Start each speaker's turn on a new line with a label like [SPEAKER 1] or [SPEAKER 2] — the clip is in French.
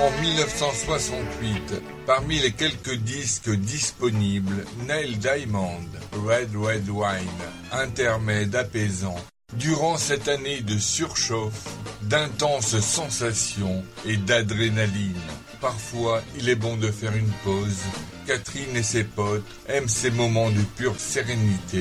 [SPEAKER 1] En 1968, parmi les quelques disques disponibles, Neil Diamond, Red Red Wine, intermède apaisant. Durant cette année de surchauffe, d'intenses sensations et d'adrénaline, parfois il est bon de faire une pause. Catherine et ses potes aiment ces moments de pure sérénité.